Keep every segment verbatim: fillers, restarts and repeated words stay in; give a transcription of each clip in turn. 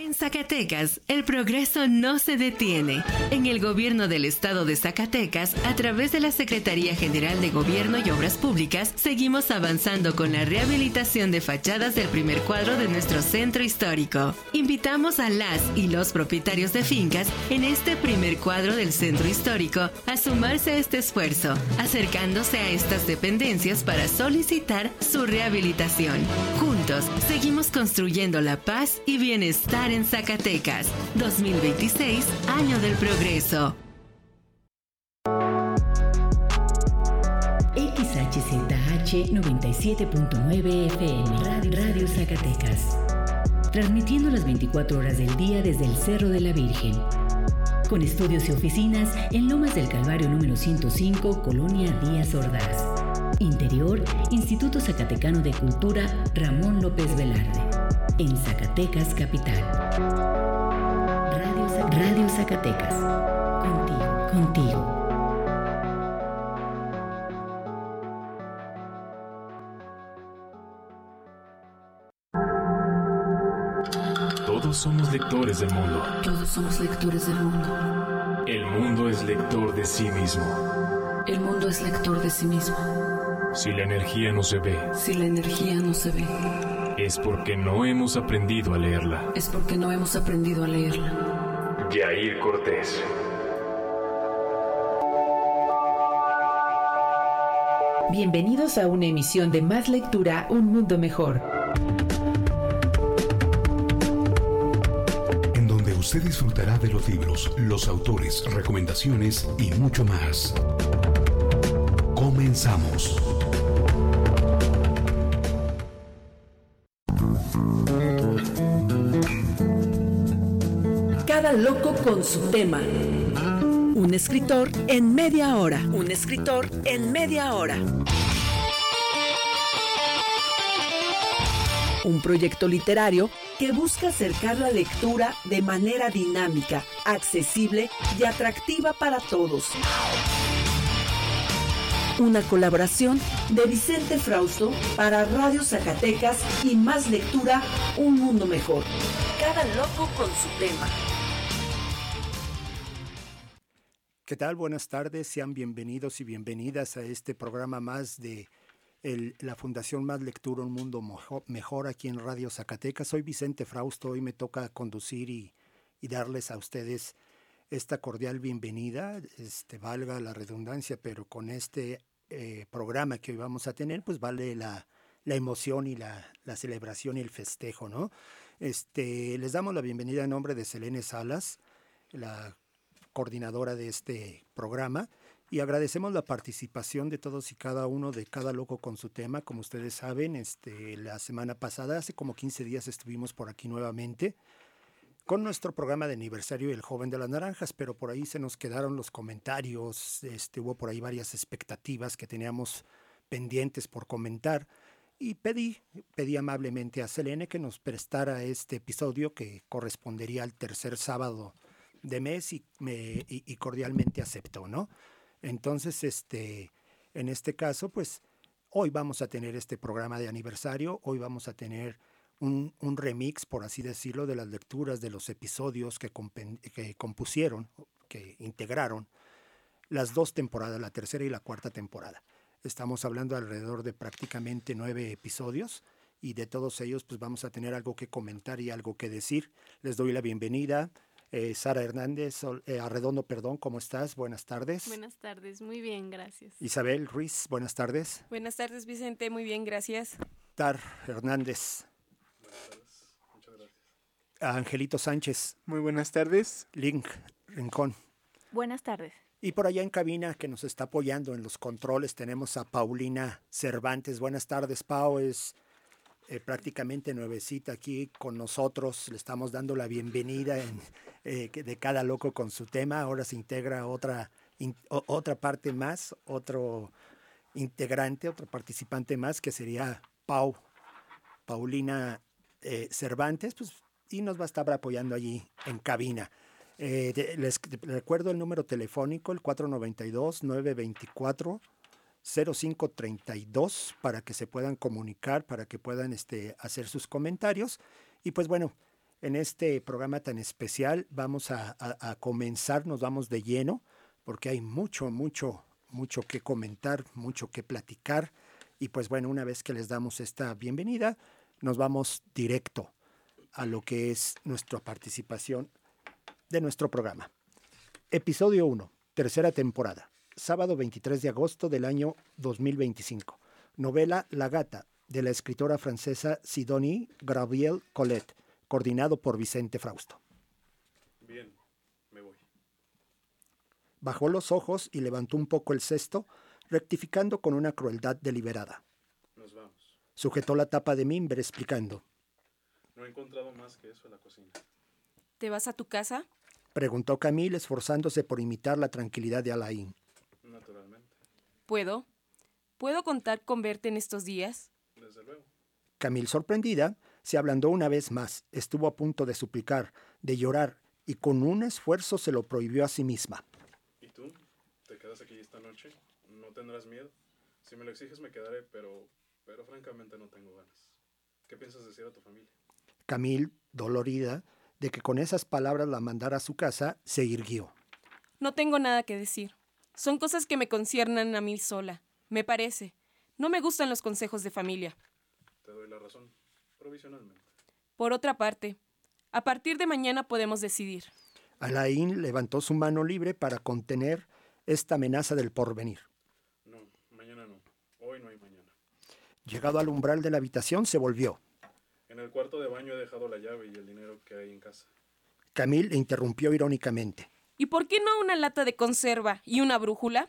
En Zacatecas, el progreso no se detiene. En el gobierno del estado de Zacatecas, a través de la Secretaría General de Gobierno y Obras Públicas, seguimos avanzando con la rehabilitación de fachadas del primer cuadro de nuestro centro histórico. Invitamos a las y los propietarios de fincas en este primer cuadro del centro histórico a sumarse a este esfuerzo, acercándose a estas dependencias para solicitar su rehabilitación. Juntos, seguimos construyendo la paz y bienestar en Zacatecas. dos mil veintiséis, año del progreso. X H Z H noventa y siete punto nueve F M, Radio, Radio Zacatecas. Transmitiendo las veinticuatro horas del día desde el Cerro de la Virgen. Con estudios y oficinas en Lomas del Calvario número ciento cinco, Colonia Díaz Ordaz. Interior, Instituto Zacatecano de Cultura Ramón López Velarde. En Zacatecas Capital. Radio, Radio Zacatecas. Contigo, contigo. Todos somos lectores del mundo. Todos somos lectores del mundo. El mundo es lector de sí mismo. El mundo es lector de sí mismo. Si la energía no se ve, Si la energía no se ve, es porque no hemos aprendido a leerla. es porque no hemos aprendido a leerla. Yair Cortés. Bienvenidos a una emisión de Más Lectura, Un Mundo Mejor. En donde usted disfrutará de los libros, los autores, recomendaciones y mucho más. Comenzamos. Cada loco con su tema. Un escritor en media hora. Un escritor en media hora. Un proyecto literario que busca acercar la lectura de manera dinámica, accesible y atractiva para todos. Una colaboración de Vicente Frausto para Radio Zacatecas y Más Lectura, Un Mundo Mejor. Cada loco con su tema. ¿Qué tal? Buenas tardes, sean bienvenidos y bienvenidas a este programa más de el, la Fundación Más Lectura, Un Mundo Mejor aquí en Radio Zacatecas. Soy Vicente Frausto, hoy me toca conducir y, y darles a ustedes esta cordial bienvenida, este, valga la redundancia, pero con este eh, programa que hoy vamos a tener, pues vale la, la emoción y la, la celebración y el festejo, ¿no? Este, les damos la bienvenida en nombre de Selene Salas, la coordinadora de este programa, y agradecemos la participación de todos y cada uno de Cada Loco con su tema. Como ustedes saben, este, la semana pasada, hace como quince días, estuvimos por aquí nuevamente con nuestro programa de aniversario El Joven de las Naranjas, pero por ahí se nos quedaron los comentarios, este, hubo por ahí varias expectativas que teníamos pendientes por comentar, y pedí, pedí amablemente a Selene que nos prestara este episodio que correspondería al tercer sábado de mes y, me, y, y cordialmente aceptó, ¿no? Entonces, este, en este caso, pues, hoy vamos a tener este programa de aniversario, hoy vamos a tener un, un remix, por así decirlo, de las lecturas de los episodios que, compen, que compusieron, que integraron las dos temporadas, la tercera y la cuarta temporada. Estamos hablando alrededor de prácticamente nueve episodios, y de todos ellos, pues, vamos a tener algo que comentar y algo que decir. Les doy la bienvenida. Eh, Sara Hernández, eh, Arredondo, perdón, ¿cómo estás? Buenas tardes. Buenas tardes, muy bien, gracias. Isabel Ruiz, buenas tardes. Buenas tardes, Vicente, muy bien, gracias. Tar Hernández. Buenas tardes, muchas gracias. Angelito Sánchez. Muy buenas tardes. Link Rincón. Buenas tardes. Y por allá en cabina, que nos está apoyando en los controles, tenemos a Paulina Cervantes. Buenas tardes, Pau, es Eh, prácticamente nuevecita aquí con nosotros, le estamos dando la bienvenida en, eh, de Cada Loco con su tema. Ahora se integra otra, in, o, otra parte más, otro integrante, otro participante más, que sería Pau, Paulina eh, Cervantes, pues, y nos va a estar apoyando allí en cabina. Eh, de, les recuerdo el número telefónico, el cuatro noventa y dos, nueve veinticuatro, cero cinco treinta y dos, para que se puedan comunicar, para que puedan este, hacer sus comentarios. Y pues bueno, En este programa tan especial vamos a, a, a comenzar, nos vamos de lleno, porque hay mucho, mucho, mucho que comentar, mucho que platicar. Y pues bueno, una vez que les damos esta bienvenida, nos vamos directo a lo que es nuestra participación de nuestro programa. Episodio uno, tercera temporada, sábado veintitrés de agosto del año dos mil veinticinco. Novela La Gata, de la escritora francesa Sidonie Gabrielle Colette, coordinado por Vicente Frausto. Bien, me voy. Bajó los ojos y levantó un poco el cesto, rectificando con una crueldad deliberada. Nos vamos. Sujetó la tapa de mimbre explicando. No he encontrado más que eso en la cocina. ¿Te vas a tu casa? Preguntó Camille, esforzándose por imitar la tranquilidad de Alain. Naturalmente. ¿Puedo? ¿Puedo contar con verte en estos días? Desde luego. Camille, sorprendida, se ablandó una vez más. Estuvo a punto de suplicar, de llorar, y con un esfuerzo se lo prohibió a sí misma. ¿Y tú? ¿Te quedas aquí esta noche? ¿No tendrás miedo? Si me lo exiges me quedaré, pero, pero francamente no tengo ganas. ¿Qué piensas decir a tu familia? Camille, dolorida de que con esas palabras la mandara a su casa, se irguió. No tengo nada que decir. Son cosas que me conciernan a mí sola. Me parece. No me gustan los consejos de familia. Te doy la razón, provisionalmente. Por otra parte, a partir de mañana podemos decidir. Alain levantó su mano libre para contener esta amenaza del porvenir. No, mañana no. Hoy no hay mañana. Llegado al umbral de la habitación, se volvió. En el cuarto de baño he dejado la llave y el dinero que hay en casa. Camille le interrumpió irónicamente. ¿Y por qué no una lata de conserva y una brújula?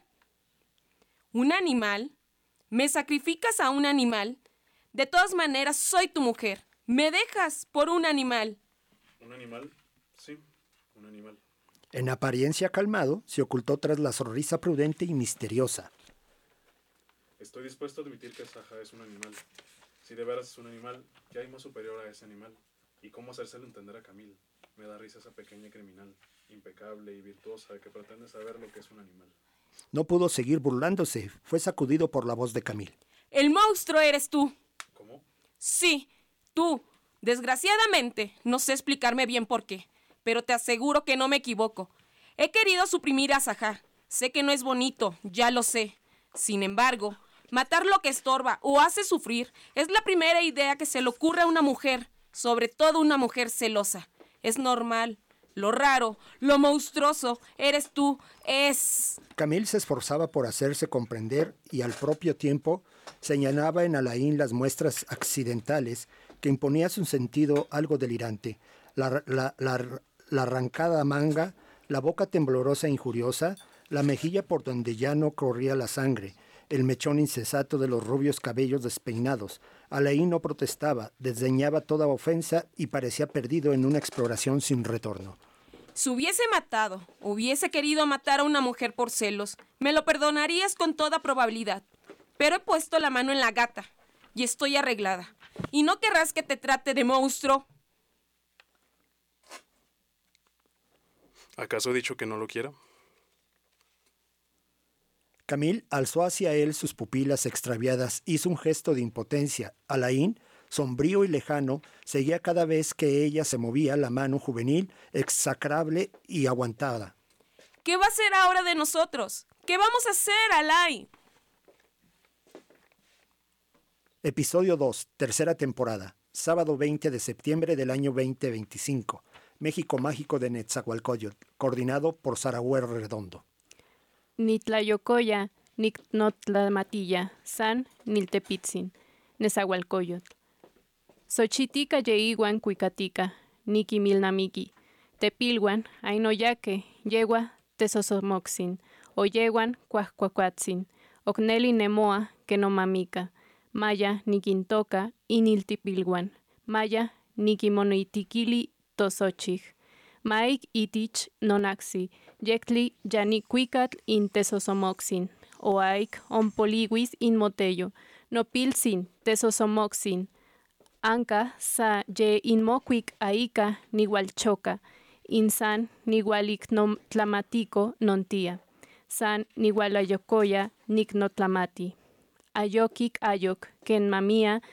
¿Un animal? ¿Me sacrificas a un animal? De todas maneras, soy tu mujer. ¿Me dejas por un animal? ¿Un animal? Sí, un animal. En apariencia calmado, se ocultó tras la sonrisa prudente y misteriosa. Estoy dispuesto a admitir que Saja es un animal. Si de veras es un animal, ¿qué hay más superior a ese animal? ¿Y cómo hacérselo entender a Camille? Me da risa esa pequeña criminal, impecable y virtuosa, que pretende saber lo que es un animal. No pudo seguir burlándose. Fue sacudido por la voz de Camille. ¡El monstruo eres tú! ¿Cómo? Sí, tú. Desgraciadamente, no sé explicarme bien por qué, pero te aseguro que no me equivoco. He querido suprimir a Saja. Sé que no es bonito, ya lo sé. Sin embargo, matar lo que estorba o hace sufrir es la primera idea que se le ocurre a una mujer, sobre todo una mujer celosa. Es normal. Lo raro, lo monstruoso, eres tú, es... Camille se esforzaba por hacerse comprender y al propio tiempo señalaba en Alain las muestras accidentales que imponía su sentido algo delirante. La, la, la, la arrancada manga, la boca temblorosa e injuriosa, la mejilla por donde ya no corría la sangre, el mechón insensato de los rubios cabellos despeinados. Alain no protestaba, desdeñaba toda ofensa y parecía perdido en una exploración sin retorno. Si hubiese matado, hubiese querido matar a una mujer por celos, me lo perdonarías con toda probabilidad. Pero he puesto la mano en la gata y estoy arreglada. ¿Y no querrás que te trate de monstruo? ¿Acaso he dicho que no lo quiera? Camille alzó hacia él sus pupilas extraviadas, hizo un gesto de impotencia. Alain, sombrío y lejano, seguía cada vez que ella se movía la mano juvenil, execrable y aguantada. ¿Qué va a ser ahora de nosotros? ¿Qué vamos a hacer, Alain? Episodio dos, tercera temporada, sábado veinte de septiembre del año veinte veinticinco, México Mágico de Netzahualcóyotl, coordinado por Saragüero Redondo. Nitlayocoya, Nicnotlamatilla, San Niltepitzin, Nezahualcóyotl. Xochitica yeiguan cuicatica, Niki milnamiki, Tepilguan, Ainoyaque, Yegua, Tesosomoxin, Oyeguan, Cuajcuacuatzin, Ocneli Nemoa, Kenomamica, Maya, Niquintoca, Iniltipilguan, Maya, Nikimonoitikili, Tosochig, Maik itich nonaxi, Yectli yanicuicatl in tesosomoxin, Oaik ompoliguis in motello, Nopilsin tesosomoxin, Anca sa ye inmocuic aica nigualchoca, insan nigualicnotlamatico nontia, san nigualayocoya nicnotlamati. Ayoquic ayoc, ken mamia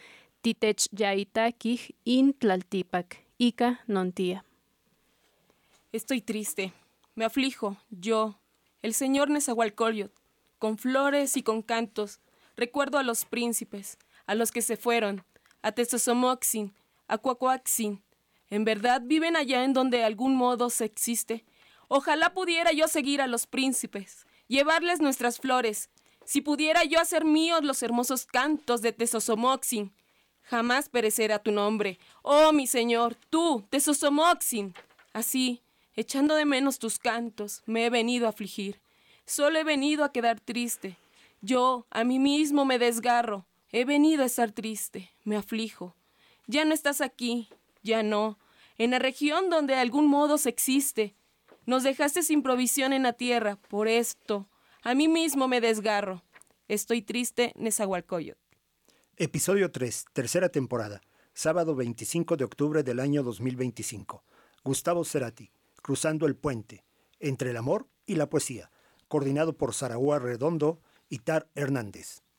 Titech yaitakij in tlaltipac, ica nontía. Estoy triste, me aflijo, yo, el señor Nezahualcóyotl, con flores y con cantos, recuerdo a los príncipes, a los que se fueron, a Tezozomotzin, a Cuacuatzin. En verdad viven allá en donde de algún modo se existe. Ojalá pudiera yo seguir a los príncipes, llevarles nuestras flores. Si pudiera yo hacer míos los hermosos cantos de Tezozomotzin, jamás perecerá tu nombre. Oh, mi señor, tú, Tezozomotzin. Así, echando de menos tus cantos, me he venido a afligir. Solo he venido a quedar triste. Yo, a mí mismo me desgarro. He venido a estar triste, me aflijo. Ya no estás aquí, ya no. En la región donde de algún modo se existe. Nos dejaste sin provisión en la tierra. Por esto, a mí mismo me desgarro. Estoy triste, Nezahualcóyotl. Episodio tres, tercera temporada. Sábado veinticinco de octubre del año dos mil veinticinco. Gustavo Cerati, Cruzando el puente, entre el amor y la poesía. Coordinado por Saragua Redondo y Tar Hernández.